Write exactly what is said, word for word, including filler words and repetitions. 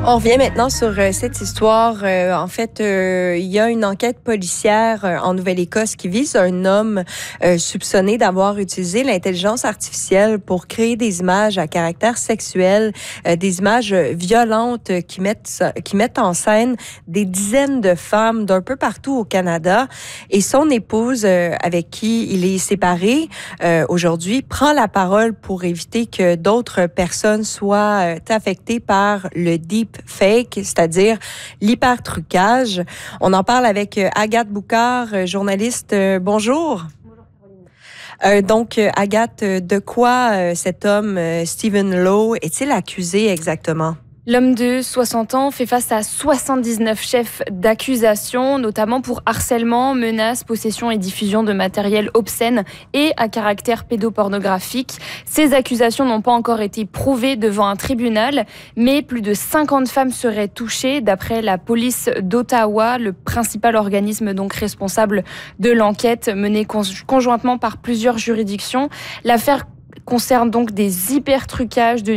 On revient maintenant sur euh, cette histoire. Euh, en fait, euh, il y a une enquête policière euh, en Nouvelle-Écosse qui vise un homme euh, soupçonné d'avoir utilisé l'intelligence artificielle pour créer des images à caractère sexuel, euh, des images violentes qui mettent qui mettent en scène des dizaines de femmes d'un peu partout au Canada. Et son épouse, euh, avec qui il est séparé euh, aujourd'hui, prend la parole pour éviter que d'autres personnes soient euh, affectées par le deep fake, c'est-à-dire l'hyper-trucage. On en parle avec Agathe Boucard, journaliste. Bonjour. Bonjour, Caroline. Euh, donc, Agathe, de quoi euh, cet homme, euh, Stephen Lowe, est-il accusé exactement? L'homme de soixante ans fait face à soixante-dix-neuf chefs d'accusation, notamment pour harcèlement, menaces, possession et diffusion de matériel obscène et à caractère pédopornographique. Ces accusations n'ont pas encore été prouvées devant un tribunal, mais plus de cinquante femmes seraient touchées, d'après la police d'Ottawa, le principal organisme donc responsable de l'enquête menée conjointement par plusieurs juridictions. L'affaire concerne donc des hyper-trucages de